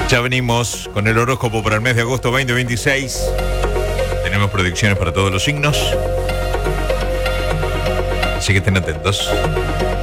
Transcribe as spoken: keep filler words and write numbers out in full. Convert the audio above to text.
Ya venimos con el horóscopo para el mes de agosto veinte veintiséis. Tenemos predicciones para todos los signos. Así que estén atentos.